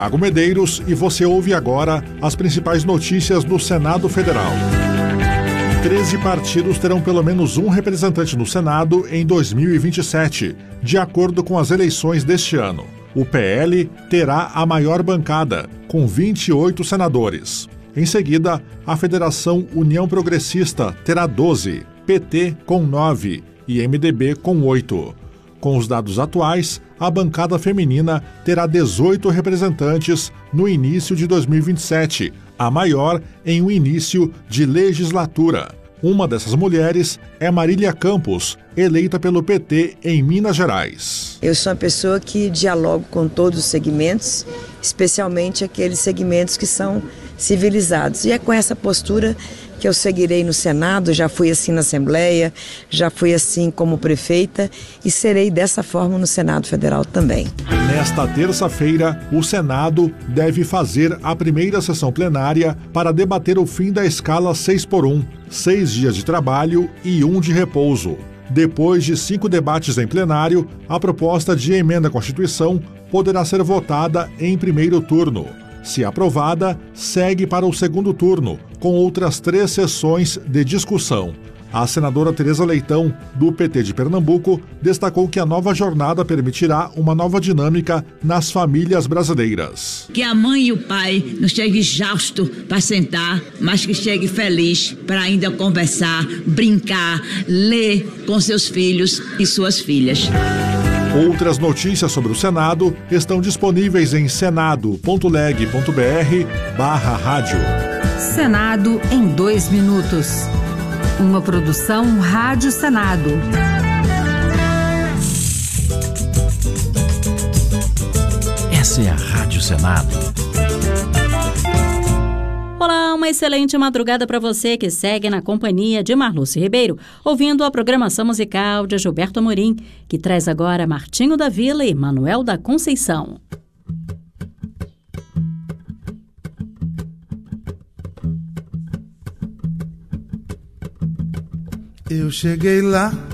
Thiago Medeiros e você ouve agora as principais notícias do Senado Federal. 13 partidos terão pelo menos um representante no Senado em 2027, de acordo com as eleições deste ano. O PL terá a maior bancada, com 28 senadores. Em seguida, a Federação União Progressista terá 12, PT com 9 e MDB com 8. Com os dados atuais, a bancada feminina terá 18 representantes no início de 2027, a maior em um início de legislatura. Uma dessas mulheres é Marília Campos, eleita pelo PT em Minas Gerais. Eu sou uma pessoa que dialogo com todos os segmentos, especialmente aqueles segmentos que são civilizados. E é com essa postura que eu seguirei no Senado, já fui assim na Assembleia, já fui assim como prefeita e serei dessa forma no Senado Federal também. Nesta terça-feira, o Senado deve fazer a primeira sessão plenária para debater o fim da escala 6x1, 6 dias de trabalho e 1 de repouso. Depois de 5 debates em plenário, a proposta de emenda à Constituição poderá ser votada em primeiro turno. Se aprovada, segue para o segundo turno, com outras 3 sessões de discussão. A senadora Tereza Leitão, do PT de Pernambuco, destacou que a nova jornada permitirá uma nova dinâmica nas famílias brasileiras. Que a mãe e o pai não cheguem exaustos para sentar, mas que cheguem feliz para ainda conversar, brincar, ler com seus filhos e suas filhas. Outras notícias sobre o Senado estão disponíveis em senado.leg.br/rádio. Senado em 2 minutos. Uma produção Rádio Senado. Essa é a Rádio Senado. Olá, uma excelente madrugada para você que segue na companhia de Marluce Ribeiro, ouvindo a programação musical de Gilberto Amorim, que traz agora Martinho da Vila e Manuel da Conceição. Eu cheguei lá